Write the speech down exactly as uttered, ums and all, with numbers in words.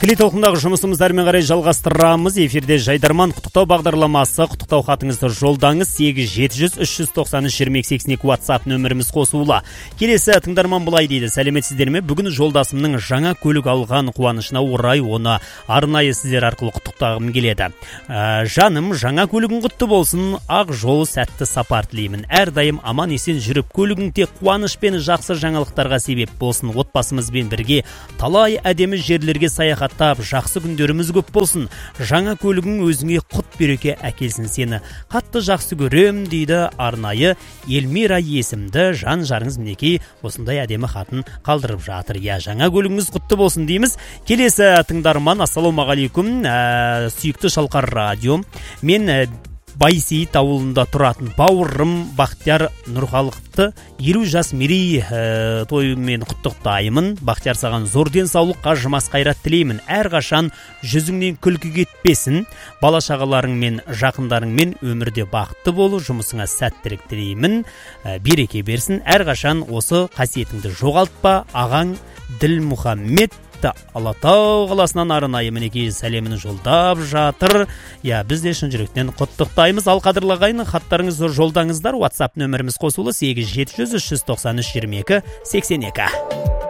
Тікелей толқындағы жұмысымызды әрмен қарай жалғастырамыз. Эфирде Жайдарман құттықтау бағдарламасы. Құттықтау хатыңызды жолдаңыз. сегіз жеті жүз үш жүз тоқсан үш жиырма екі сексен екі WhatsApp нөміріміз қосулы. Келесі тыңдарман былай дейді: сәлеметсіздер ме? Бүгін жолдасымның жаңа көлік алған қуанышына орай оны арнайы сіздер арқылы құттықтағым келеді. Ә, жаным, жаңа көлігің құтты болсын, ақ жол сәтті сапар тілеймін. Әрдайым аман есен жүріп, көлігің тек қуаныш пен жақсы жаңалықтарға себеп болсын. Отбасымызбен бірге талай әдемі жерлерге саяхаттап, жақсы күндеріміз көп болсын. Жаңа көлігің өзіңе құт береке әкелсін, сені қатты жақсы көрем дейді арнайы Елмира есімді жан жарыңыз. Мінекей осындай әдемі хатын қалдырып жатыр. Я, жаңа көлігіңіз құтты болсын дейміз. Келесі тыңдарман: ассалаумағалейкум, ә, сүйікті Шалқар радио. Мен ә, Байсейіт ауылында тұратын бауырым Бақтияр Нұрхалықты елу жас мерей ә, тойымен құттықтаймын. Бақтияр, саған зор денсаулық, қажымас қайрат тілеймін. Әрқашан жүзіңнен күлкі кетпесін. Бала шағаларыңмен, жақындарыңмен өмірде бақытты болу, жұмысыңа сәттілік тілеймін. Ә, береке берсін. Әрқашан осы қасиетіңді жоғалтпа. Ағаң Ділмұхаммед Алатау қаласынан арнайы мінекей сәлемін жолдап жатыр. Я, біз де шын жүректен құттықтаймыз. Ал қадірлі ағайын, хаттарыңызды жолдаңыздар. WhatsApp нөміріміз қосулы: сегіз жеті жүз үш жүз тоқсан үш жиырма екі сексен екі.